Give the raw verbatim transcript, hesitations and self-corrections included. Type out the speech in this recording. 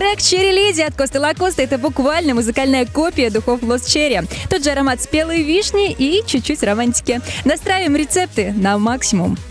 Трек «Черри Леди» от Косты Лакоста — это буквально музыкальная копия духов Lost Cherry. Тот же аромат спелой вишни и чуть-чуть романтики. Настраиваем рецепты на максимум.